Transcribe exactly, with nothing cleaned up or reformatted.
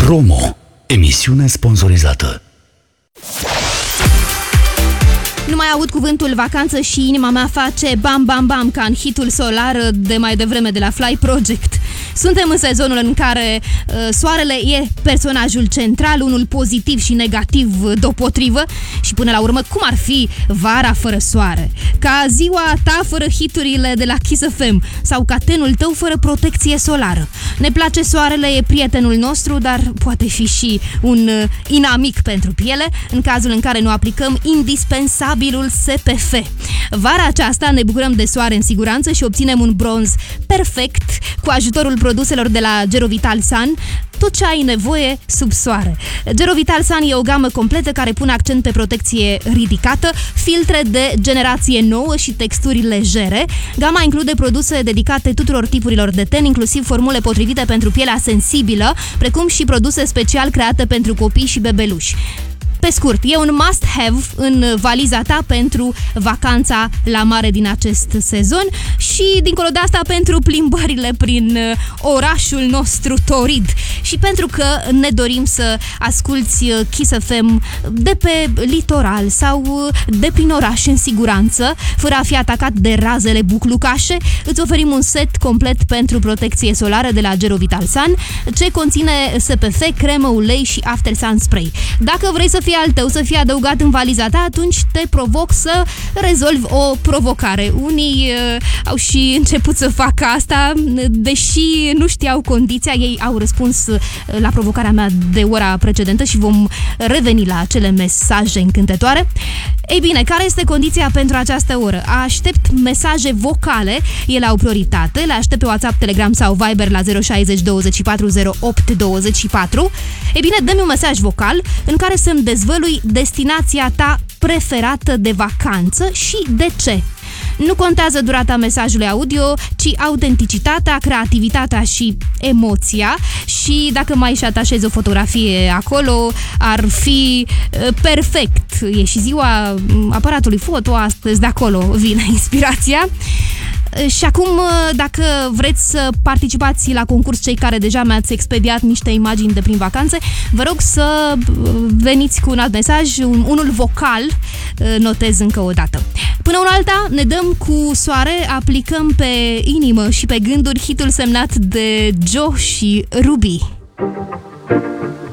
Promo. Emisiune sponsorizată. Nu mai aud cuvântul vacanță și inima mea face bam bam bam ca în hitul solar de mai devreme de la Fly Project. Suntem în sezonul în care uh, soarele e personajul central, unul pozitiv și negativ deopotrivă și până la urmă cum ar fi vara fără soare? Ca ziua ta fără hiturile de la Kiss F M sau ca tenul tău fără protecție solară. Ne place soarele, e prietenul nostru, dar poate fi și un uh, inamic pentru piele în cazul în care nu aplicăm indispensabilul S P F. Vara aceasta ne bucurăm de soare în siguranță și obținem un bronz perfect cu ajutorul produselor de la Gerovital Sun, tot ce ai nevoie sub soare. Gerovital Sun e o gamă completă care pune accent pe protecție ridicată, filtre de generație nouă și texturi legere. Gama include produse dedicate tuturor tipurilor de ten, inclusiv formule potrivite pentru pielea sensibilă, precum și produse special create pentru copii și bebeluși. Pe scurt, e un must-have în valiza ta pentru vacanța la mare din acest sezon și, dincolo de asta, pentru plimbările prin orașul nostru torid și pentru că ne dorim să asculți Kiss F M de pe litoral sau de prin oraș în siguranță, fără a fi atacat de razele buclucașe. Îți oferim un set complet pentru protecție solară de la Gerovital Sun, ce conține S P F, cremă, ulei și After Sun Spray. Dacă vrei să fie al tău să fie adăugat în valiza ta, atunci te provoc să rezolvi o provocare. Unii uh, au și început să facă asta, deși nu știau condiția, ei au răspuns uh, la provocarea mea de ora precedentă și vom reveni la acele mesaje încântătoare. Ei bine, care este condiția pentru această oră? Aștept mesaje vocale, ele au prioritate, le aștept pe WhatsApp, Telegram sau Viber la zero șase zero douăzeci și patru zero opt douăzeci și patru. Ei bine, dă-mi un mesaj vocal în care să-mi dezvălui destinația ta preferată de vacanță și de ce. Nu contează durata mesajului audio, ci autenticitatea, creativitatea și emoția și dacă mai și atașezi o fotografie acolo, ar fi perfect. E și ziua aparatului foto, astăzi de acolo vine inspirația. Și acum, dacă vreți să participați la concurs, cei care deja mi-ați expediat niște imagini de prin vacanțe, vă rog să veniți cu un alt mesaj, unul vocal, notez încă o dată. Până una alta, ne dăm cu soare, aplicăm pe inimă și pe gânduri hitul semnat de Joe și Ruby.